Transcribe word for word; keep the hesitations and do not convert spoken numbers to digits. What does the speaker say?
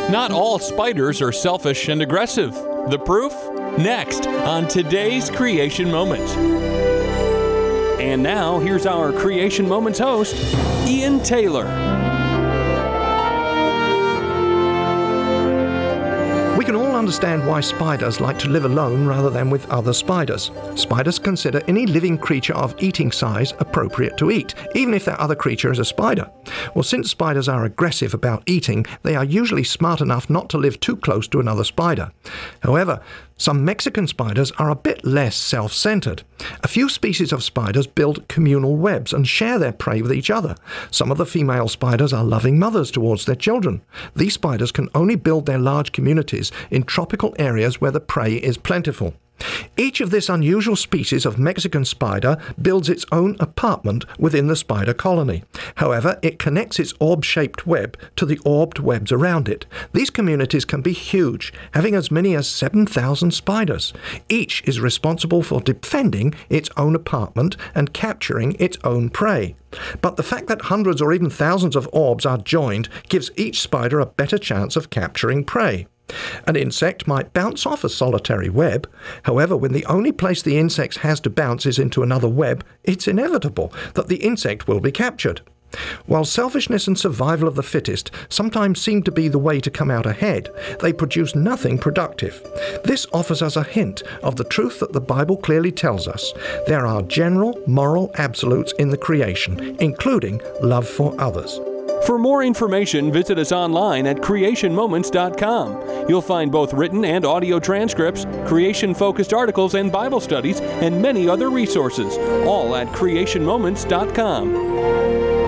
Not all spiders are selfish and aggressive. The proof? Next on today's Creation Moment. And now, here's our Creation Moments host, Ian Taylor. We can all understand why spiders like to live alone rather than with other spiders. Spiders consider any living creature of eating size appropriate to eat, even if that other creature is a spider. Well, since spiders are aggressive about eating, they are usually smart enough not to live too close to another spider. However, some Mexican spiders are a bit less self-centered. A few species of spiders build communal webs and share their prey with each other. Some of the female spiders are loving mothers towards their children. These spiders can only build their large communities in tropical areas where the prey is plentiful. Each of this unusual species of Mexican spider builds its own apartment within the spider colony. However, it connects its orb-shaped web to the orbed webs around it. These communities can be huge, having as many as seven thousand spiders. Each is responsible for defending its own apartment and capturing its own prey. But the fact that hundreds or even thousands of orbs are joined gives each spider a better chance of capturing prey. An insect might bounce off a solitary web. However, when the only place the insect has to bounce is into another web, it's inevitable that the insect will be captured. While selfishness and survival of the fittest sometimes seem to be the way to come out ahead, they produce nothing productive. This offers us a hint of the truth that the Bible clearly tells us. There are general moral absolutes in the creation, including love for others. For more information, visit us online at creation moments dot com. You'll find both written and audio transcripts, creation-focused articles and Bible studies, and many other resources, all at creation moments dot com.